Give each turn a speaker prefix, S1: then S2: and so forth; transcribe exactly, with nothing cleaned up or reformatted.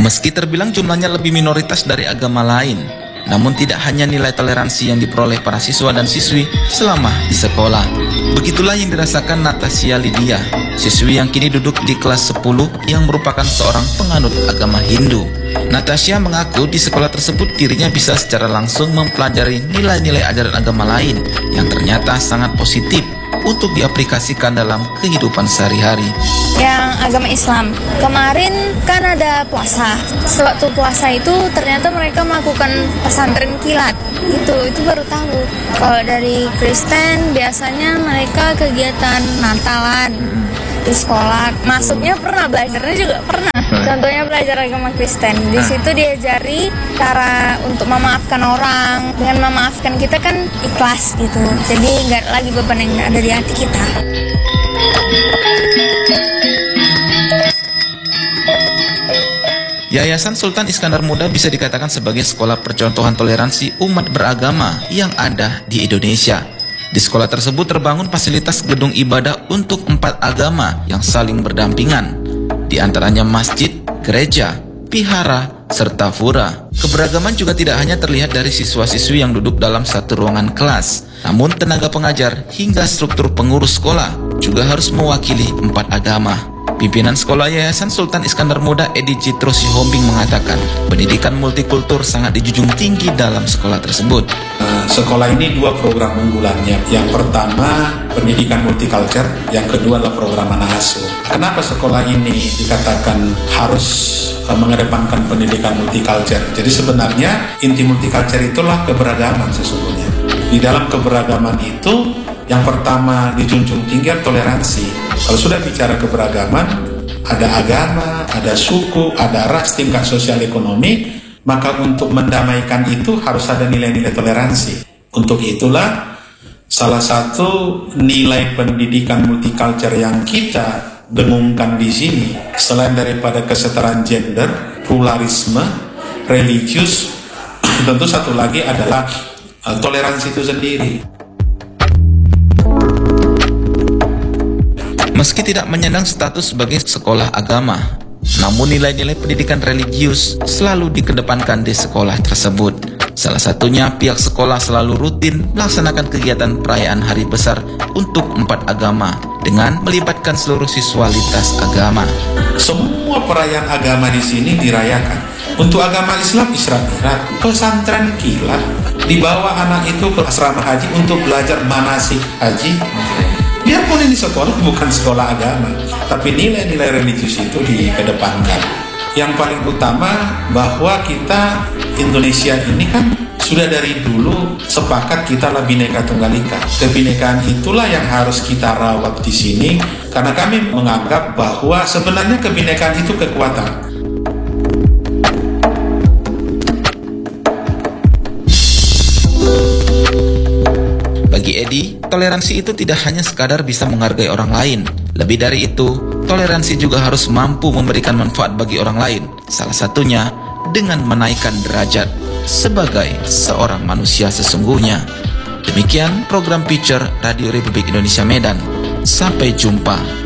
S1: Meski terbilang jumlahnya lebih minoritas dari agama lain, namun tidak hanya nilai toleransi yang diperoleh para siswa dan siswi selama di sekolah. Begitulah yang dirasakan Natasha Lydia, siswi yang kini duduk di kelas sepuluh yang merupakan seorang penganut agama Hindu. Natasha mengaku di sekolah tersebut dirinya bisa secara langsung mempelajari nilai-nilai ajaran agama lain yang ternyata sangat positif untuk diaplikasikan dalam kehidupan sehari-hari.
S2: Yang agama Islam, kemarin kan ada puasa. Sewaktu puasa itu ternyata mereka melakukan pesantren kilat. Itu itu baru tahu. Kalau dari Kristen biasanya mereka kegiatan Natalan di sekolah. Masuknya pernah, belajarnya juga pernah. Contohnya belajar agama Kristen. Di situ diajari cara untuk memaafkan orang. Dengan memaafkan kita kan ikhlas gitu. Jadi nggak lagi beban yang ada di hati kita.
S1: Yayasan Sultan Iskandar Muda bisa dikatakan sebagai sekolah percontohan toleransi umat beragama yang ada di Indonesia. Di sekolah tersebut terbangun fasilitas gedung ibadah untuk empat agama yang saling berdampingan, di antaranya masjid, gereja, vihara, serta pura. Keberagaman juga tidak hanya terlihat dari siswa-siswi yang duduk dalam satu ruangan kelas, namun tenaga pengajar hingga struktur pengurus sekolah juga harus mewakili empat agama. Pimpinan Sekolah Yayasan Sultan Iskandar Muda Edi Citro Sihombing mengatakan pendidikan multikultur sangat dijunjung tinggi dalam sekolah tersebut.
S3: Sekolah ini dua program unggulannya. Yang pertama pendidikan multicultural, yang kedua adalah program anak asuh. Kenapa sekolah ini dikatakan harus mengedepankan pendidikan multicultural? Jadi sebenarnya inti multicultural itulah keberagaman sesungguhnya. Di dalam keberagaman itu yang pertama dijunjung tinggi toleransi. Kalau sudah bicara keberagaman, ada agama, ada suku, ada ras, tingkat sosial ekonomi, maka untuk mendamaikan itu harus ada nilai-nilai toleransi. Untuk itulah salah satu nilai pendidikan multicultural yang kita dengungkan di sini, selain daripada kesetaraan gender, pluralisme, religius, tentu satu lagi adalah uh, toleransi itu sendiri.
S1: Meski tidak menyandang status sebagai sekolah agama, namun nilai-nilai pendidikan religius selalu dikedepankan di sekolah tersebut. Salah satunya pihak sekolah selalu rutin melaksanakan kegiatan perayaan hari besar untuk empat agama dengan melibatkan seluruh siswa lintas agama.
S3: Semua perayaan agama di sini dirayakan. Untuk agama Islam, Isra Mi'raj, pesantren kilat, dibawa anak itu ke asrama haji untuk belajar manasik haji. Biarpun ini sekolah bukan sekolah agama, tapi nilai-nilai religius itu dikedepankan. Yang paling utama bahwa kita Indonesia ini kan sudah dari dulu sepakat kita lah Bhinneka Tunggal Ika. Kebinekaan itulah yang harus kita rawat di sini, karena kami menganggap bahwa sebenarnya kebinekaan itu kekuatan.
S1: Bagi Edi, toleransi itu tidak hanya sekadar bisa menghargai orang lain. Lebih dari itu, toleransi juga harus mampu memberikan manfaat bagi orang lain. Salah satunya dengan menaikkan derajat sebagai seorang manusia sesungguhnya. Demikian program Feature Radio Republik Indonesia Medan. Sampai jumpa.